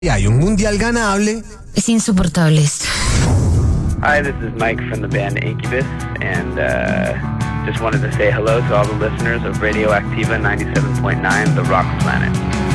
y hay un mundial ganable. Es insoportable esto. Hi, this is Mike from the band Incubus, and just wanted to say hello to all the listeners of Radio Activa 97.9, The Rock Planet.